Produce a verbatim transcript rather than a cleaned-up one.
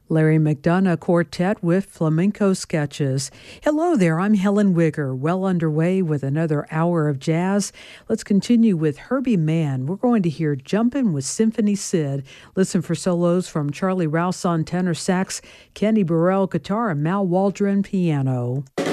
Larry McDonough Quartet with Flamenco Sketches. Hello there, I'm Helen Wigger, well underway with another hour of jazz. Let's continue with Herbie Mann. We're going to hear Jumpin' with Symphony Sid. Listen for solos from Charlie Rouse on tenor sax, Kenny Burrell guitar, and Mal Waldron piano.